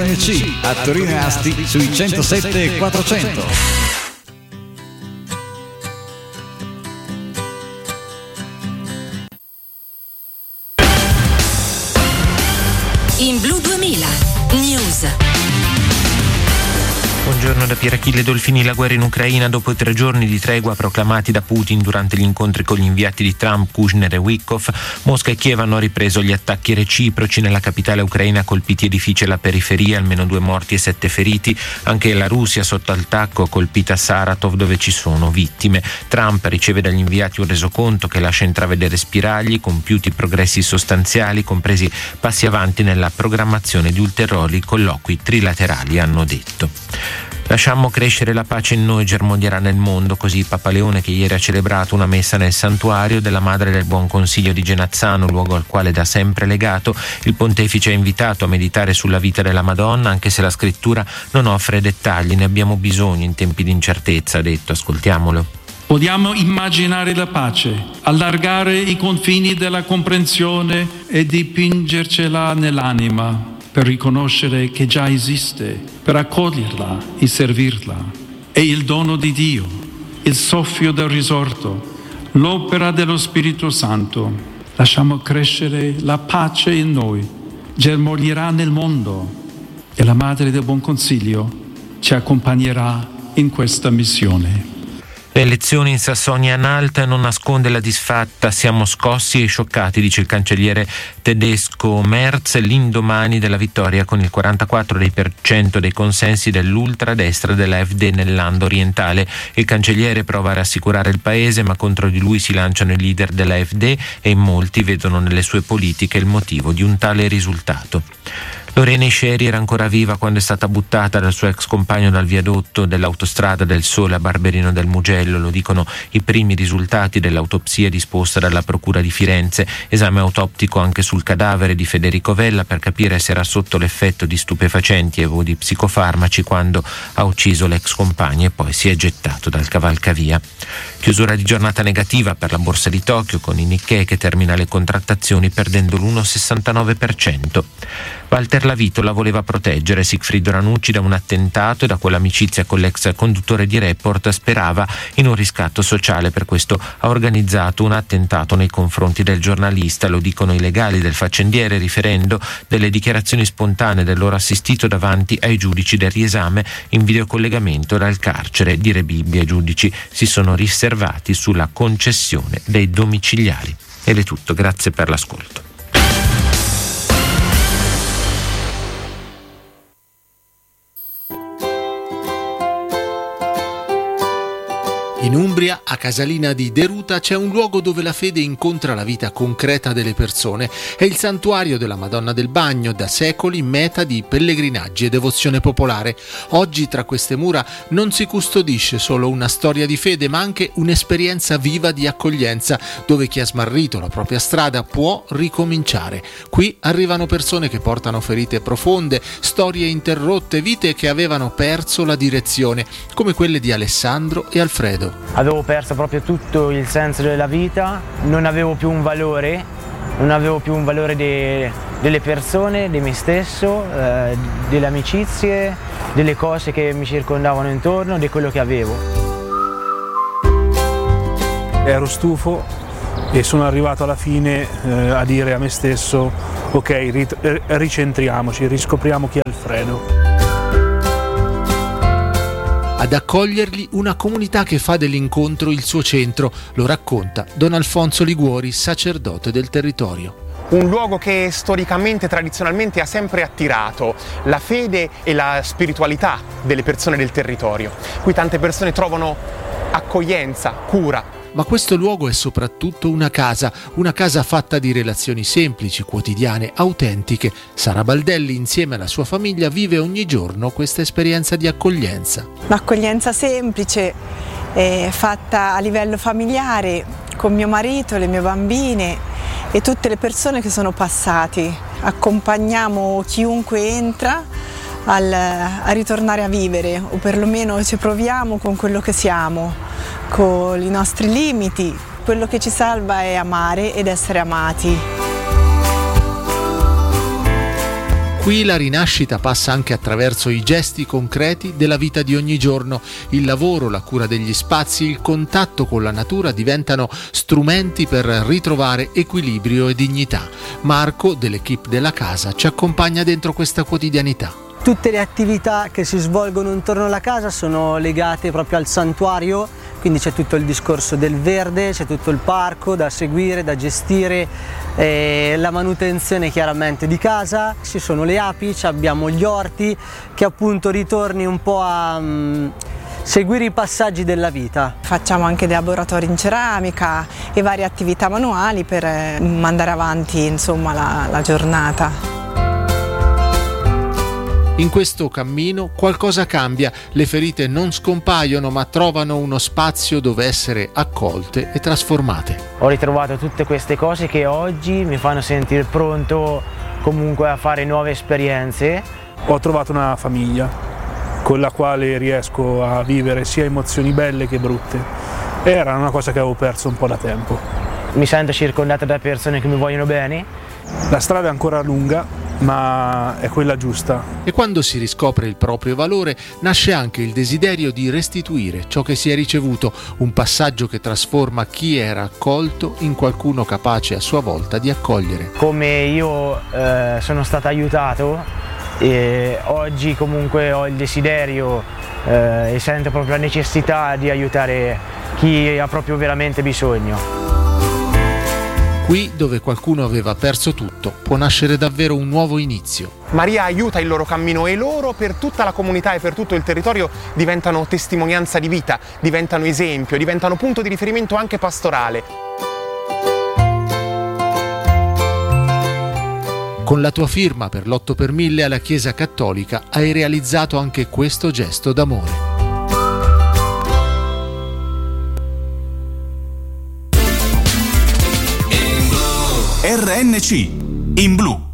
a Torino e Asti sui 107 e 400. In Blu 2000 News. Buongiorno da Pierachille Dolfini. La guerra in Ucraina dopo 3 giorni di tregua proclamati da Putin durante gli incontri con gli inviati di Trump, Kushner e Witkoff. Mosca e Kiev hanno ripreso gli attacchi reciproci. Nella capitale ucraina colpiti edifici e la periferia, almeno 2 morti e 7 feriti. Anche la Russia sotto attacco, colpita Saratov dove ci sono vittime. Trump riceve dagli inviati un resoconto che lascia intravedere spiragli, compiuti progressi sostanziali, compresi passi avanti nella programmazione di ulteriori colloqui trilaterali, hanno detto. Lasciamo crescere la pace in noi, germoglierà nel mondo, così Papa Leone, che ieri ha celebrato una messa nel santuario della Madre del Buon Consiglio di Genazzano, luogo al quale da sempre legato. Il pontefice ha invitato a meditare sulla vita della Madonna, anche se la scrittura non offre dettagli, ne abbiamo bisogno in tempi di incertezza, ha detto. Ascoltiamolo. Vogliamo immaginare la pace, allargare i confini della comprensione e dipingercela nell'anima, per riconoscere che già esiste, per accoglierla e servirla. È il dono di Dio, il soffio del risorto, l'opera dello Spirito Santo. Lasciamo crescere la pace in noi, germoglierà nel mondo e la Madre del Buon Consiglio ci accompagnerà in questa missione. Le elezioni in Sassonia-Anhalt non nasconde la disfatta, siamo scossi e scioccati, dice il cancelliere tedesco Merz, l'indomani della vittoria con il 44% dei consensi dell'ultradestra dell'AfD nel Land orientale. Il cancelliere prova a rassicurare il paese, ma contro di lui si lanciano i leader dell'AfD e in molti vedono nelle sue politiche il motivo di un tale risultato. Lorena Isceri era ancora viva quando è stata buttata dal suo ex compagno dal viadotto dell'autostrada del Sole a Barberino del Mugello. Lo dicono i primi risultati dell'autopsia disposta dalla Procura di Firenze. Esame autoptico anche sul cadavere di Federico Vella per capire se era sotto l'effetto di stupefacenti o di psicofarmaci quando ha ucciso l'ex compagno e poi si è gettato dal cavalcavia. Chiusura di giornata negativa per la borsa di Tokyo, con il Nikkei che termina le contrattazioni perdendo l'1,69%. Walter Lavito la voleva proteggere, Sigfrido Ranucci, da un attentato e da quell'amicizia con l'ex conduttore di Report. Sperava in un riscatto sociale, per questo ha organizzato un attentato nei confronti del giornalista. Lo dicono i legali del faccendiere, riferendo delle dichiarazioni spontanee del loro assistito davanti ai giudici del riesame in videocollegamento dal carcere di Rebibbia. I giudici si sono riservati sulla concessione dei domiciliari. Ed è tutto, grazie per l'ascolto. In Umbria, a Casalina di Deruta, c'è un luogo dove la fede incontra la vita concreta delle persone. È il santuario della Madonna del Bagno, da secoli meta di pellegrinaggi e devozione popolare. Oggi tra queste mura non si custodisce solo una storia di fede, ma anche un'esperienza viva di accoglienza, dove chi ha smarrito la propria strada può ricominciare. Qui arrivano persone che portano ferite profonde, storie interrotte, vite che avevano perso la direzione, come quelle di Alessandro e Alfredo. Avevo perso proprio tutto il senso della vita, non avevo più un valore delle persone, di me stesso, delle amicizie, delle cose che mi circondavano intorno, di quello che avevo. Ero stufo e sono arrivato alla fine a dire a me stesso: ok, ricentriamoci, riscopriamo chi è Alfredo. Ad accoglierli una comunità che fa dell'incontro il suo centro, lo racconta Don Alfonso Liguori, sacerdote del territorio. Un luogo che storicamente, tradizionalmente ha sempre attirato la fede e la spiritualità delle persone del territorio. Qui tante persone trovano accoglienza, cura. Ma questo luogo è soprattutto una casa fatta di relazioni semplici, quotidiane, autentiche. Sara Baldelli, insieme alla sua famiglia, vive ogni giorno questa esperienza di accoglienza. Un'accoglienza semplice, fatta a livello familiare, con mio marito, le mie bambine e tutte le persone che sono passati. Accompagniamo chiunque entra a ritornare a vivere, o perlomeno ci proviamo con quello che siamo, con i nostri limiti. Quello che ci salva è amare ed essere amati. Qui la rinascita passa anche attraverso i gesti concreti della vita di ogni giorno. Il lavoro, la cura degli spazi, il contatto con la natura diventano strumenti per ritrovare equilibrio e dignità. Marco, dell'equipe della casa, ci accompagna dentro questa quotidianità. Tutte le attività che si svolgono intorno alla casa sono legate proprio al santuario, quindi c'è tutto il discorso del verde, c'è tutto il parco da seguire, da gestire, la manutenzione chiaramente di casa, ci sono le api, abbiamo gli orti, che appunto ritorni un po' a seguire i passaggi della vita. Facciamo anche dei laboratori in ceramica e varie attività manuali per mandare avanti insomma la giornata. In questo cammino qualcosa cambia, le ferite non scompaiono ma trovano uno spazio dove essere accolte e trasformate. Ho ritrovato tutte queste cose che oggi mi fanno sentire pronto comunque a fare nuove esperienze. Ho trovato una famiglia con la quale riesco a vivere sia emozioni belle che brutte. Era una cosa che avevo perso un po' da tempo. Mi sento circondato da persone che mi vogliono bene. La strada è ancora lunga, ma è quella giusta. E quando si riscopre il proprio valore, nasce anche il desiderio di restituire ciò che si è ricevuto, un passaggio che trasforma chi era accolto in qualcuno capace a sua volta di accogliere. Come io sono stato aiutato, e oggi comunque ho il desiderio e sento proprio la necessità di aiutare chi ha proprio veramente bisogno. Qui, dove qualcuno aveva perso tutto, può nascere davvero un nuovo inizio. Maria aiuta il loro cammino e loro, per tutta la comunità e per tutto il territorio, diventano testimonianza di vita, diventano esempio, diventano punto di riferimento anche pastorale. Con la tua firma per l'8 per 1000 alla Chiesa Cattolica hai realizzato anche questo gesto d'amore. RNC in blu.